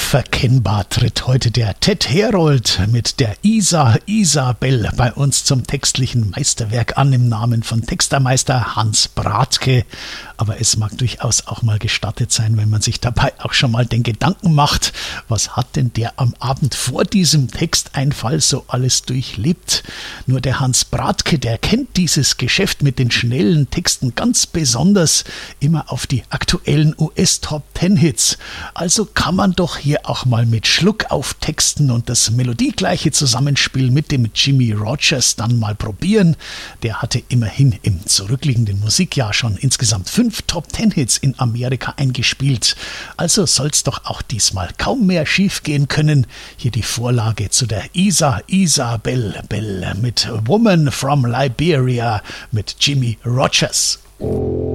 Unverkennbar tritt heute der Ted Herold mit der Isabel bei uns zum textlichen Meisterwerk an im Namen von Textermeister Hans Bradtke. Aber es mag durchaus auch mal gestattet sein, wenn man sich dabei auch schon mal den Gedanken macht, was hat denn der am Abend vor diesem Texteinfall so alles durchlebt? Nur der Hans Bradtke, der kennt dieses Geschäft mit den schnellen Texten ganz besonders, immer auf die aktuellen US-Top-10-Hits. Also kann man doch hier auch mal mit Schluck auf Texten und das melodiegleiche Zusammenspiel mit dem Jimmy Rogers dann mal probieren. Der hatte immerhin im zurückliegenden Musikjahr schon insgesamt 5 Top-10-Hits in Amerika eingespielt. Also soll's doch auch diesmal kaum mehr schief gehen können. Hier die Vorlage zu der Isabel mit Woman from Liberia mit Jimmy Rogers.